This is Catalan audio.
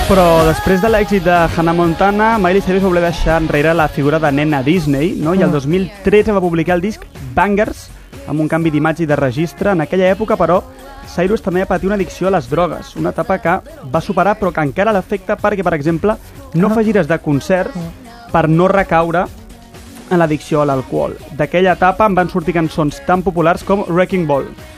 Però després de l'èxit de Hannah Montana, Miley Cyrus va voler deixar enrere la figura de nena Disney, no? I el 2013 va publicar el disc Bangers, amb un canvi d'imatge i de registre. En aquella època, però, Cyrus també va patir una addicció a les drogues, una etapa que va superar però que encara l'afecta perquè, per exemple, no fa gires de concert per no recaure en l'addicció a l'alcohol. D'aquella etapa en van sortir cançons tan populars com Wrecking Ball.